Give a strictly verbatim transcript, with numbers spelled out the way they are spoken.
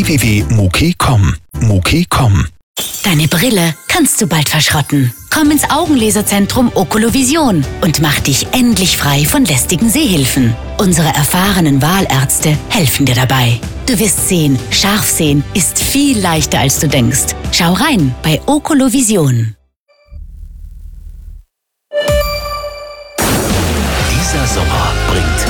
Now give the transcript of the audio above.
w w w punkt muki punkt com. Muki punkt com. Deine Brille kannst du bald verschrotten. Komm ins Augenlaserzentrum Okolovision und mach dich endlich frei von lästigen Sehhilfen. Unsere erfahrenen Wahlärzte helfen dir dabei. Du wirst sehen, scharf sehen ist viel leichter als du denkst. Schau rein bei Okolovision. Dieser Sommer bringt